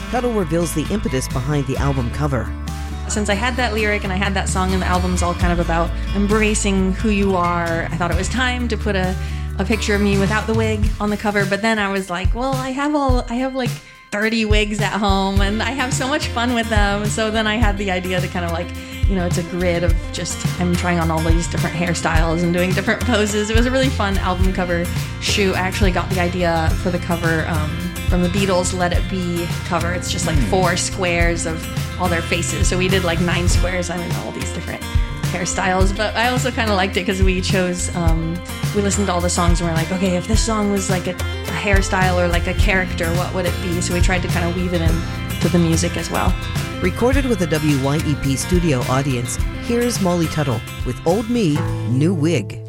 Tuttle reveals the impetus behind the album cover. Since I had that lyric and I had that song and the album's all kind of about embracing who you are, I thought it was time to put a picture of me without the wig on the cover. But then I was like, well, I have like 30 wigs at home and I have so much fun with them. So then I had the idea to kind of like, it's a grid of just, I'm trying on all these different hairstyles and doing different poses. It was a really fun album cover shoot. I actually got the idea for the cover from the Beatles' Let It Be cover. It's just like 4 squares of all their faces. So we did like 9 squares. I'm in all these different hairstyles. But I also kind of liked it because we chose, we listened to all the songs and we're like, okay, if this song was like a hairstyle or like a character, what would it be? So we tried to kind of weave it in to the music as well. Recorded with a WYEP studio audience, here's Molly Tuttle with Old Me, New Wig.